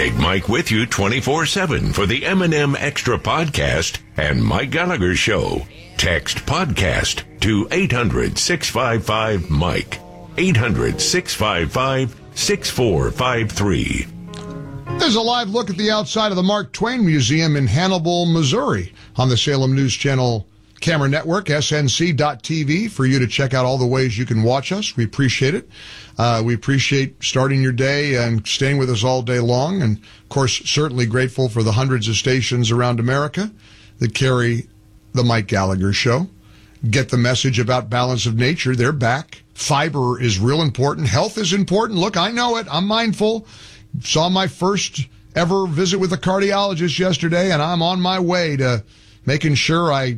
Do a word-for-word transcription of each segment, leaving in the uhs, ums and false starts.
Take Mike with you twenty-four seven for the M and M Extra Podcast and Mike Gallagher Show. Text podcast to eight hundred, six five five, Mike. eight hundred, six five five, six four five three. There's a live look at the outside of the Mark Twain Museum in Hannibal, Missouri on the Salem News Channel Camera Network, S N C dot T V, for you to check out all the ways you can watch us. We appreciate it. Uh, we appreciate starting your day and staying with us all day long. And, of course, certainly grateful for the hundreds of stations around America that carry the Mike Gallagher Show. Get the message about balance of nature. They're back. Fiber is real important. Health is important. Look, I know it. I'm mindful. Saw my first ever visit with a cardiologist yesterday, and I'm on my way to making sure I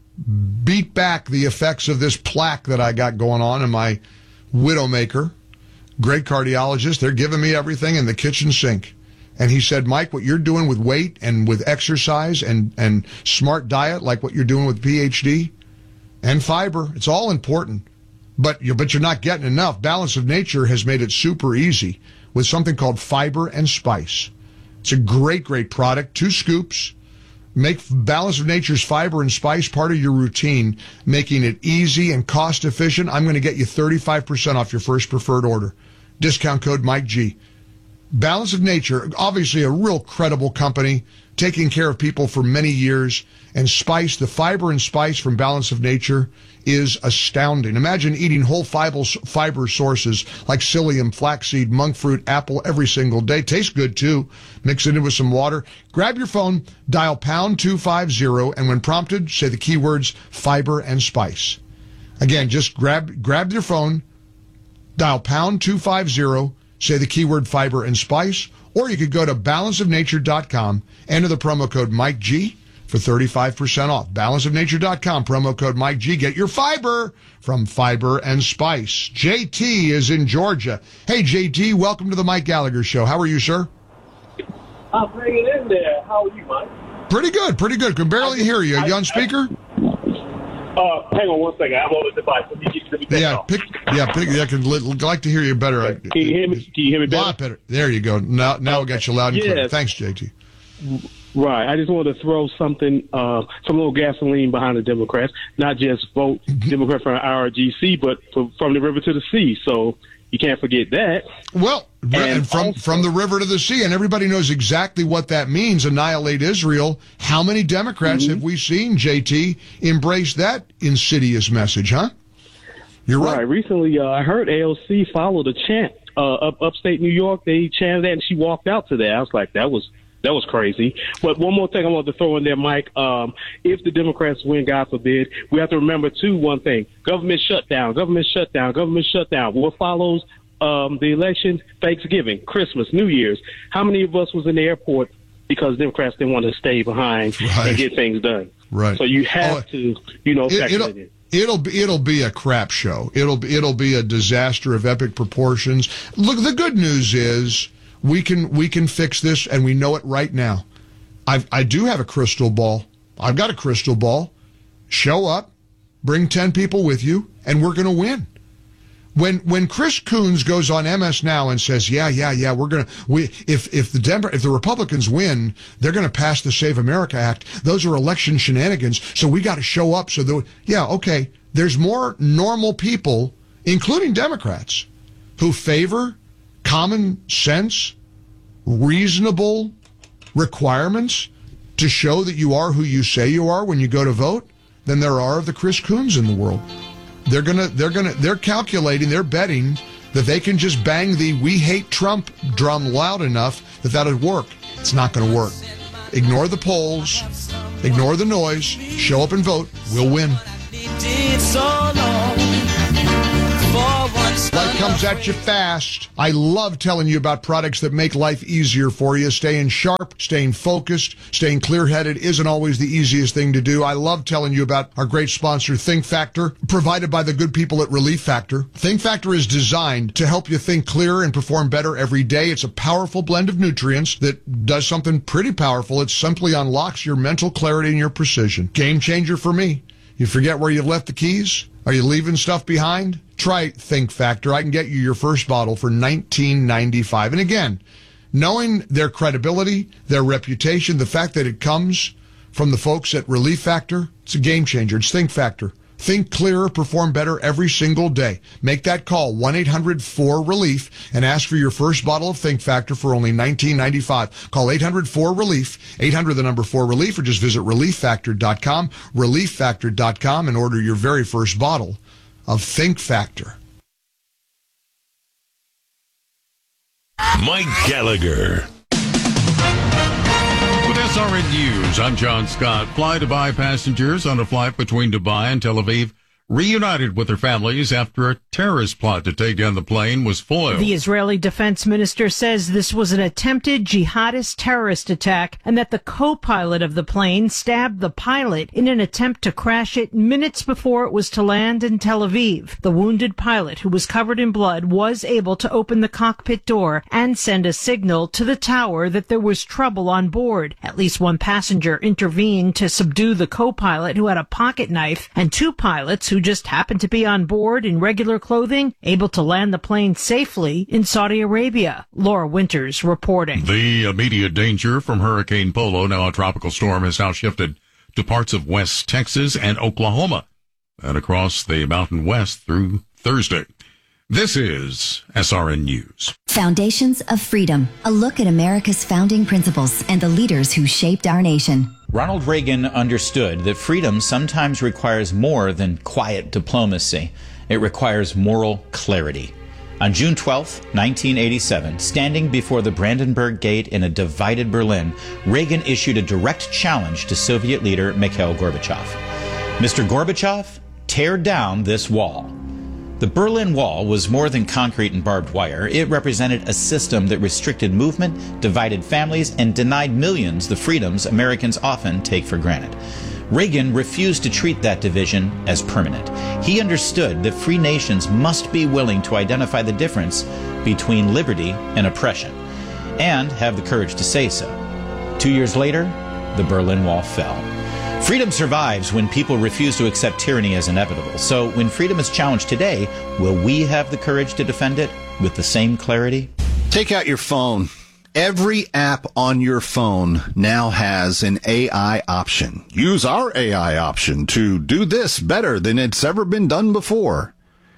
beat back the effects of this plaque that I got going on in my Widowmaker. Great cardiologist. They're giving me everything in the kitchen sink. And he said, Mike, what you're doing with weight and with exercise and, and smart diet, like what you're doing with P H D and fiber, it's all important. But you're, but you're not getting enough. Balance of Nature has made it super easy with something called Fiber and Spice. It's a great, great product. Two scoops. Make Balance of Nature's Fiber and Spice part of your routine, making it easy and cost efficient. I'm going to get you thirty-five percent off your first preferred order. Discount code Mike G. Balance of Nature, obviously a real credible company, taking care of people for many years. And Spice, the Fiber and Spice from Balance of Nature, is astounding. Imagine eating whole fiber, fiber sources like psyllium, flaxseed, monk fruit, apple every single day. Tastes good, too. Mix it in with some water. Grab your phone, dial pound two fifty, and when prompted, say the keywords fiber and spice. Again, just grab grab your phone, dial pound two fifty, say the keyword fiber and spice, or you could go to balance of nature dot com, enter the promo code Mike G for thirty-five percent off. balance of nature dot com, promo code Mike G. Get your fiber from Fiber and Spice. J T is in Georgia. Hey, J T, welcome to the Mike Gallagher Show. How are you, sir? I'm hanging in there. How are you, Mike? Pretty good, pretty good. Can barely I, hear you. Are you on speaker? Uh, hang on one second. I'm on the device. Let me get, let me yeah, pick, yeah, pick. I could like to hear you better. Can you hear me? Can you hear me better? A lot better. There you go. Now, now okay. we got you loud and yes. clear. Thanks, J T. Right. I just wanted to throw something, uh, some little gasoline behind the Democrats. Not just vote Democrat from I R G C, but for, from the river to the sea. So you can't forget that. Well, and, and from also, from the river to the sea, and everybody knows exactly what that means. Annihilate Israel. How many Democrats mm-hmm. have we seen, J T, embrace that insidious message? Huh? You're right. Right. Recently, uh, I heard A O C follow the chant uh, up upstate New York. They chanted that, and she walked out to that. I was like, that was. That was crazy. But one more thing I wanted to throw in there, Mike. Um, if the Democrats win, God forbid, we have to remember, too, one thing. Government shutdown, government shutdown, government shutdown. What follows um, the election? Thanksgiving, Christmas, New Year's. How many of us was in the airport because Democrats didn't want to stay behind right. and get things done? Right. So you have oh, to, you know, factor it, it in. It'll be it'll be a crap show. It'll be, it'll be a disaster of epic proportions. Look, the good news is we can we can fix this, and we know it right now. I I do have a crystal ball. I've got a crystal ball. Show up, bring ten people with you, and we're going to win. When when Chris Coons goes on M S Now and says, "Yeah, yeah, yeah, we're going to we if if the Denver if the Republicans win, they're going to pass the Save America Act. Those are election shenanigans. So we got to show up." So that, yeah, okay. There's more normal people, including Democrats, who favor common sense, reasonable requirements to show that you are who you say you are when you go to vote than there are of the Chris Coons in the world. They're gonna, they're gonna, they're calculating, they're betting that they can just bang the "we hate Trump" drum loud enough that that'll work. It's not going to work. Ignore the polls, ignore the noise, show up and vote. We'll win. Life comes at you fast. I love telling you about products that make life easier for you. Staying sharp, staying focused, staying clear-headed isn't always the easiest thing to do. I love telling you about our great sponsor, Think Factor, provided by the good people at Relief Factor. Think Factor is designed to help you think clearer and perform better every day. It's a powerful blend of nutrients that does something pretty powerful. It simply unlocks your mental clarity and your precision. Game changer for me. You forget where you left the keys? Are you leaving stuff behind? Try Think Factor. I can get you your first bottle for nineteen ninety-five. And again, knowing their credibility, their reputation, the fact that it comes from the folks at Relief Factor, it's a game changer. It's Think Factor. Think clearer, perform better every single day. Make that call, one eight hundred four relief, and ask for your first bottle of Think Factor for only nineteen ninety-five. Call eight hundred four relief, eight hundred the number four relief, or just visit relief factor dot com, relief factor dot com, and order your very first bottle of Think Factor. Mike Gallagher. With S R N News, I'm John Scott. Fly Dubai passengers on a flight between Dubai and Tel Aviv reunited with their families after a terrorist plot to take down the plane was foiled. The Israeli defense minister says this was an attempted jihadist terrorist attack and that the co-pilot of the plane stabbed the pilot in an attempt to crash it minutes before it was to land in Tel Aviv. The wounded pilot, who was covered in blood, was able to open the cockpit door and send a signal to the tower that there was trouble on board. At least one passenger intervened to subdue the co-pilot, who had a pocket knife, and two pilots who just happened to be on board in regular clothing, able to land the plane safely in Saudi Arabia. Laura Winters reporting. The immediate danger from Hurricane Polo, now a tropical storm, has now shifted to parts of West Texas and Oklahoma and across the Mountain West through Thursday. This is S R N News. Foundations of Freedom, a look at America's founding principles and the leaders who shaped our nation. Ronald Reagan understood that freedom sometimes requires more than quiet diplomacy. It requires moral clarity. On June twelfth, nineteen eighty-seven, standing before the Brandenburg Gate in a divided Berlin, Reagan issued a direct challenge to Soviet leader Mikhail Gorbachev. Mister Gorbachev, tear down this wall. The Berlin Wall was more than concrete and barbed wire. It represented a system that restricted movement, divided families, and denied millions the freedoms Americans often take for granted. Reagan refused to treat that division as permanent. He understood that free nations must be willing to identify the difference between liberty and oppression, and have the courage to say so. Two years later, the Berlin Wall fell. Freedom survives when people refuse to accept tyranny as inevitable. So when freedom is challenged today, will we have the courage to defend it with the same clarity? Take out your phone. Every app on your phone now has an A I option. Use our A I option to do this better than it's ever been done before.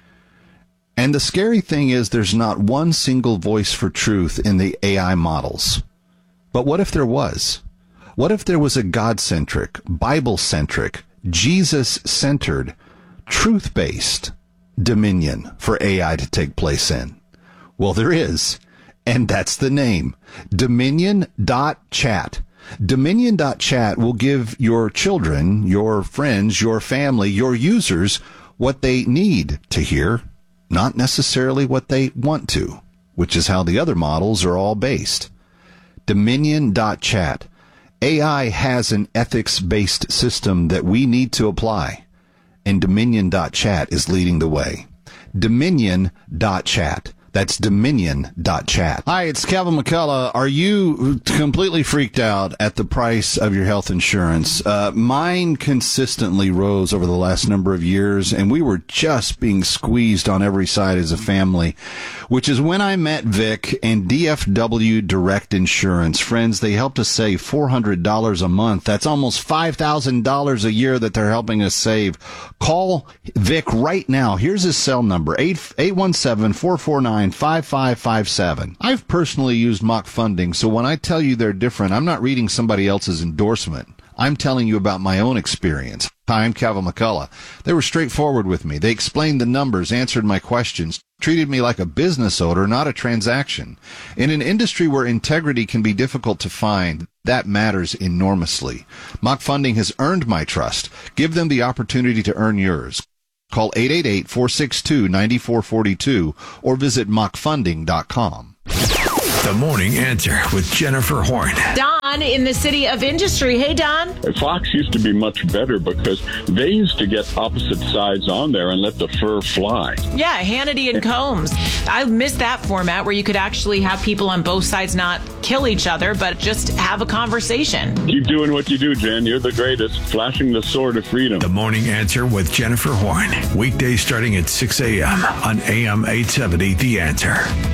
And the scary thing is there's not one single voice for truth in the A I models. But what if there was? What if there was a God-centric, Bible-centric, Jesus-centered, truth-based dominion for A I to take place in? Well, there is, and that's the name, Dominion dot chat. Dominion dot chat will give your children, your friends, your family, your users what they need to hear, not necessarily what they want to, which is how the other models are all based. Dominion dot chat. A I has an ethics-based system that we need to apply, and Dominion dot chat is leading the way. Dominion dot chat. That's Dominion dot chat. Hi, it's Kevin McCullough. Are you completely freaked out at the price of your health insurance? Uh, mine consistently rose over the last number of years, and we were just being squeezed on every side as a family, which is when I met Vic and D F W Direct Insurance. Friends, they helped us save four hundred dollars a month. That's almost five thousand dollars a year that they're helping us save. Call Vic right now. Here's his cell number, eight one seven, four four nine, five five five seven. I've personally used Mock Funding, so when I tell you they're different, I'm not reading somebody else's endorsement. I'm telling you about my own experience. Hi, I'm Kevin McCullough. They were straightforward with me. They explained the numbers, answered my questions, treated me like a business owner, not a transaction. In an industry where integrity can be difficult to find, that matters enormously. Mock Funding has earned my trust. Give them the opportunity to earn yours. Call eight eight eight, four six two, nine four four two or visit mock funding dot com. The Morning Answer with Jennifer Horn. Don in the City of Industry. Hey, Don. Fox used to be much better because they used to get opposite sides on there and let the fur fly. Yeah, Hannity and Combs. I miss that format where you could actually have people on both sides not kill each other, but just have a conversation. Keep doing what you do, Jen. You're the greatest. Flashing the sword of freedom. The Morning Answer with Jennifer Horn. Weekdays starting at six a.m. on A M eight seventy The Answer.